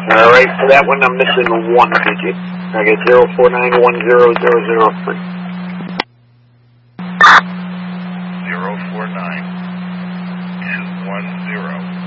All right, for that one I'm missing one digit. I get 0491003. 049-210.